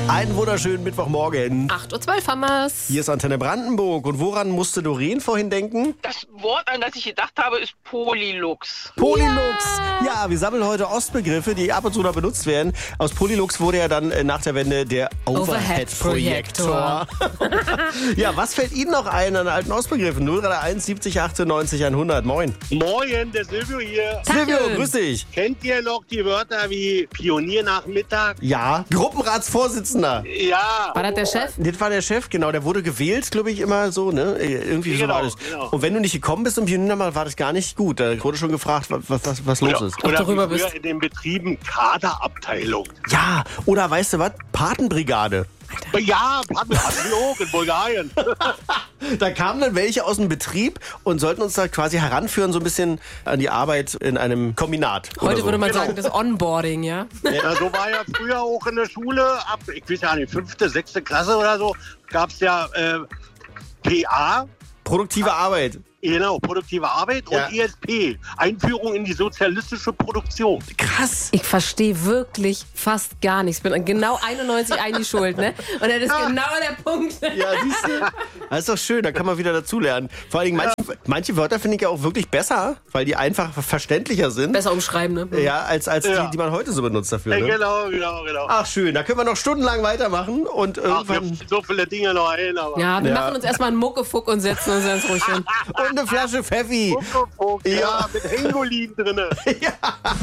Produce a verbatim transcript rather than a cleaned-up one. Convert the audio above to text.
Einen wunderschönen Mittwochmorgen. acht Uhr zwölf haben wir's. Hier ist Antenne Brandenburg. Und woran musste Doreen vorhin denken? Das Wort, an das ich gedacht habe, ist Polylux. Polylux. Ja. ja, wir sammeln heute Ostbegriffe, die ab und zu noch benutzt werden. Aus Polylux wurde ja dann äh, nach der Wende der Overhead-Projektor. Ja, was fällt Ihnen noch ein an alten Ostbegriffen? null drei eins siebzig achtzehn neunzig hundert. Moin. Moin, der Silvio hier. Silvio, grüß dich. Kennt ihr noch die Wörter wie Pioniernachmittag? Ja, Gruppenratsvorsitzender. Ja. War das der Chef? Das war der Chef, genau. Der wurde gewählt, glaube ich, immer so, ne? Irgendwie so Genau, war das. genau. Und wenn du nicht gekommen bist zum Pioniermal, war das gar nicht gut. Da wurde schon gefragt, was, was, was los ist. Oder du rüber wie früher bist. in den Betrieben Kaderabteilung. Ja, oder weißt du was? Patenbrigade. Ja, hatten wir auch in Bulgarien. Da kamen dann welche aus dem Betrieb und sollten uns da quasi heranführen, so ein bisschen an die Arbeit in einem Kombinat. oder Heute so. würde man Genau. sagen, das Onboarding, ja? Ja, so war ja früher auch in der Schule, ab, ich weiß ja nicht, fünfte, sechste Klasse oder so, gab es ja äh, P A, Produktive Arbeit. genau, produktive Arbeit, Ja. und E S P, Einführung in die sozialistische Produktion. Krass. Ich verstehe wirklich fast gar nichts. Bin an genau einundneunzig eigentlich schuld, ne? Und das ist genau der Punkt. Ja, siehst du? Das ist doch schön, da kann man wieder dazulernen. Vor allen Dingen, manche, manche Wörter finde ich ja auch wirklich besser, weil die einfach verständlicher sind. Besser umschreiben, ne? Ja, als, als Ja. die, die man heute so benutzt dafür. Äh, Ne? genau, genau, genau. Ach schön, da können wir noch stundenlang weitermachen und Ach, mir irgendwann fallen so viele Dinge noch ein, aber... Ja, wir Ja. machen uns erstmal einen Muckefuck und setzen uns ganz ruhig hin. und eine Flasche Pfeffi. Fuck, fuck, Ja. ja, mit Hengolin drinne. Ja.